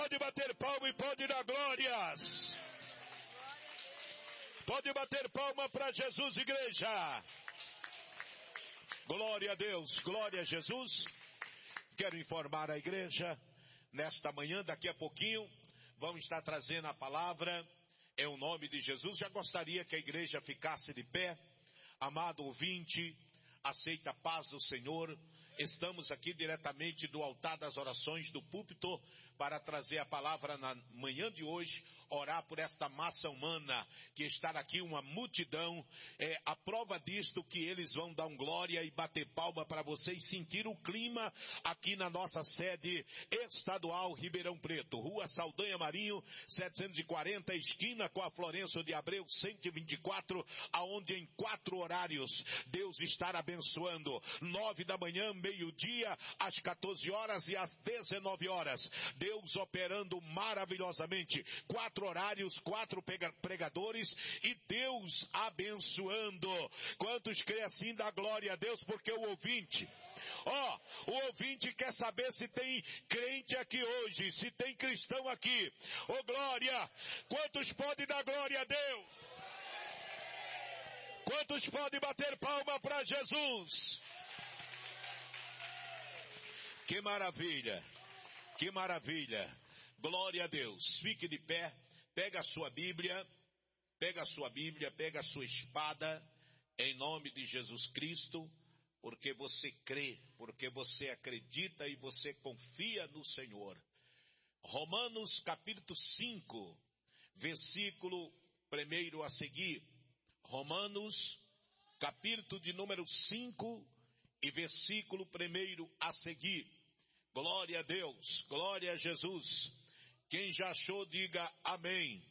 Pode bater palma e pode dar glórias. Pode bater palma para Jesus, igreja. Glória a Deus, glória a Jesus. Quero informar a igreja, nesta manhã, daqui a pouquinho, vamos estar trazendo a palavra em o nome de Jesus. Já gostaria que a igreja ficasse de pé. Amado ouvinte, aceita a paz do Senhor. Estamos aqui diretamente do altar das orações do púlpito para trazer a palavra na manhã de hoje, orar por esta massa humana que está aqui, uma multidão. A prova disto que eles vão dar glória e bater palma para vocês sentir o clima aqui na nossa sede estadual Ribeirão Preto, Rua Saldanha Marinho, 740, esquina com a Florencio de Abreu, 124, aonde em 4 horários Deus estará abençoando. 9 da manhã, meio-dia, às 14 horas e às 19 horas. Deus operando maravilhosamente. 4 horários, 4 pregadores e Deus abençoando. Quantos creem assim, dá glória a Deus, porque o ouvinte, o ouvinte quer saber se tem crente aqui hoje, se tem cristão aqui. Glória! Quantos podem dar glória a Deus? Quantos podem bater palma para Jesus? Que maravilha, que maravilha, glória a Deus. Fique de pé, pega a sua Bíblia, pega a sua espada, em nome de Jesus Cristo, porque você crê, porque você acredita e você confia no Senhor. Romanos capítulo 5, versículo 1 a seguir. Romanos capítulo de número 5 e versículo 1 a seguir. Glória a Deus, glória a Jesus. Quem já achou, diga amém.